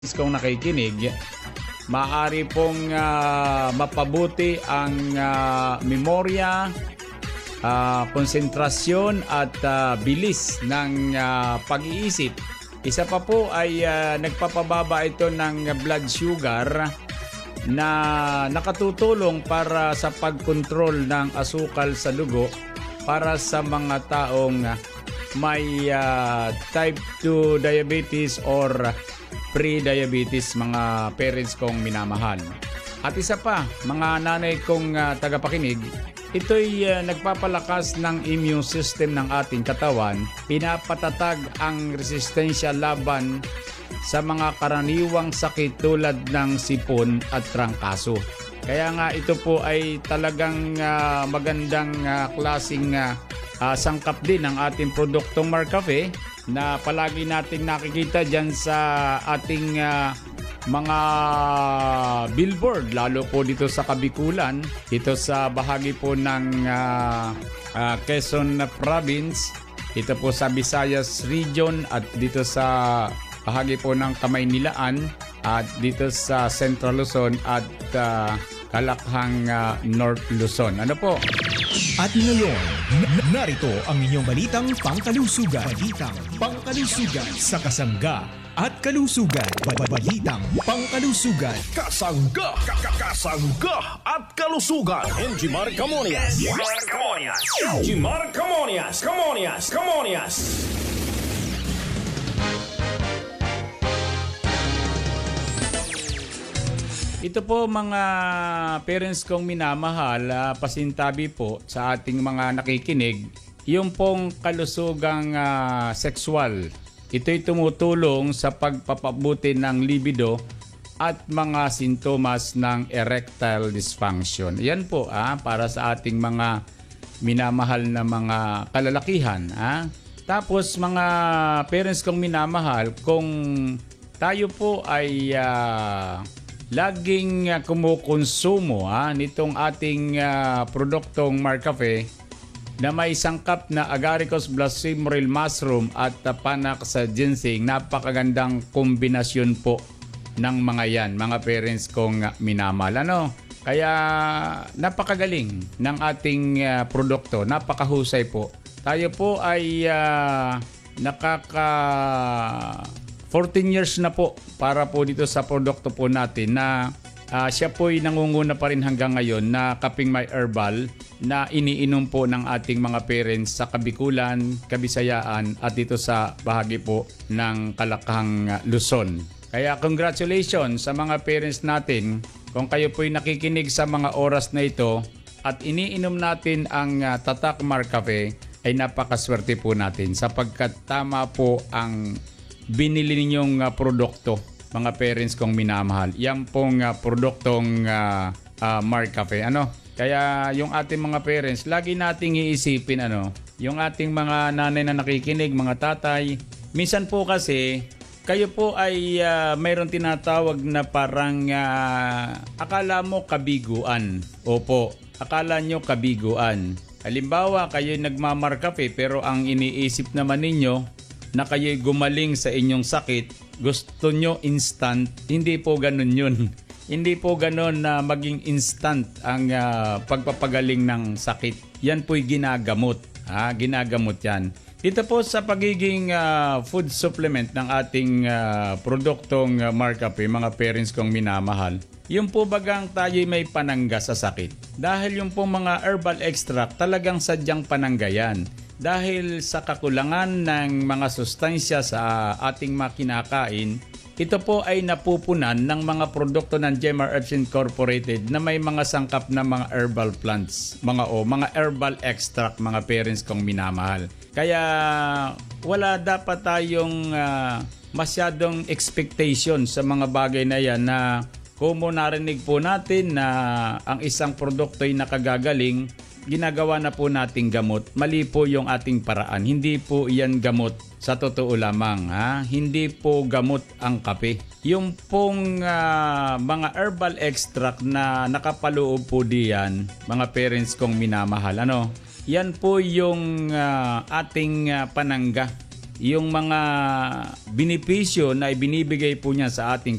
kung nakikinig, maaari pong mapabuti ang memorya, konsentrasyon at bilis ng pag-iisip. Isa pa po ay nagpapababa ito ng blood sugar na nakatutulong para sa pagkontrol ng asukal sa dugo para sa mga taong may type 2 diabetes or pre-diabetes, mga parents kong minamahal. At isa pa, mga nanay kong tagapakinig, ito'y nagpapalakas ng immune system ng ating katawan, pinapatatag ang resistensya laban sa mga karaniwang sakit tulad ng sipon at trangkaso. Kaya nga ito po ay talagang magandang klaseng sangkap din ng ating produktong Marcafe na palagi nating nakikita dyan sa ating mga billboard, lalo po dito sa Kabikulan, dito sa bahagi po ng Quezon Province, dito po sa Visayas Region at dito sa bahagi po ng Kamaynilaan at dito sa Central Luzon at Kalakhang North Luzon. Ano po? At ngayon, narito ang inyong balitang pangkalusugan. Balitang pangkalusugan sa Kasangga at Kalusugan. Balitang pangkalusugan. Kasangga at Kalusugan. Jimar Camonias. Ito po mga parents kong minamahal, pasintabi po sa ating mga nakikinig, yung pong kalusugang sexual. Ito'y tumutulong sa pagpapabuti ng libido at mga sintomas ng erectile dysfunction. Yan po para sa ating mga minamahal na mga kalalakihan. Tapos mga parents kong minamahal, kung tayo po ay laging kumukonsumo nitong ating produktong Marcafe na may sangkap na Agaricus blossomeril mushroom at panak sa ginseng. Napakagandang kombinasyon po ng mga yan, mga parents kong minamahal. Kaya napakagaling ng ating produkto, napakahusay po. Tayo po ay 14 years na po para po dito sa produkto po natin na siya po'y nangunguna pa rin hanggang ngayon na kaping may herbal na iniinom po ng ating mga parents sa Kabikulan, Kabisayaan at dito sa bahagi po ng Kalakhang Luzon. Kaya congratulations sa mga parents natin kung kayo po'y nakikinig sa mga oras na ito at iniinom natin ang Tatak Marcafe, ay napakaswerte po natin sapagkat tama po ang binili ninyong produkto, mga parents kong minamahal. Yan pong produktong Marcafe. Kaya yung ating mga parents, lagi nating iisipin yung ating mga nanay na nakikinig, mga tatay. Minsan po kasi kayo po ay mayroon tinatawag na parang akala mo kabiguan. Opo, akala nyo kabiguan. Halimbawa, kayo nagmamarkape pero ang iniisip naman ninyo na kayo'y gumaling sa inyong sakit, gusto nyo instant. Hindi po ganun yun. Hindi po ganun na maging instant ang pagpapagaling ng sakit. Yan po'y ginagamot. Ginagamot yan. Dito po sa pagiging food supplement ng ating produktong Marcafe, mga parents kong minamahal, yung po bagang tayo'y may panangga sa sakit. Dahil yung po mga herbal extract talagang sadyang panangga yan. Dahil sa kakulangan ng mga sustansya sa ating mga kinakain, ito po ay napupunan ng mga produkto ng Gemar Herbs Incorporated na may mga sangkap na mga herbal plants, mga herbal extract, mga parents kong minamahal. Kaya wala dapat tayong masyadong expectation sa mga bagay na yan na kung narinig po natin na ang isang produkto ay nakagagaling, ginagawa na po nating gamot. Mali po yung ating paraan. Hindi po iyan gamot sa totoo lamang. Hindi po gamot ang kape. Yung pong mga herbal extract na nakapaloob po diyan, mga parents kong minamahal. Yan po yung ating panangga yung mga benepisyo na ibinibigay po niya sa ating